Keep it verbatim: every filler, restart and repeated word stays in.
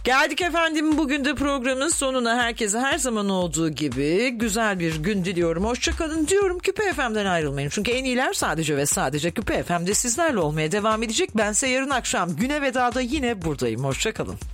Geldik efendim bugün de programın sonuna. Herkese her zaman olduğu gibi güzel bir gün diliyorum. Hoşçakalın diyorum. Küpe F M'den ayrılmayın. Çünkü en iyiler sadece ve sadece Küpe F M'de sizlerle olmaya devam edecek. Bense yarın akşam güne vedada yine buradayım. Hoşçakalın.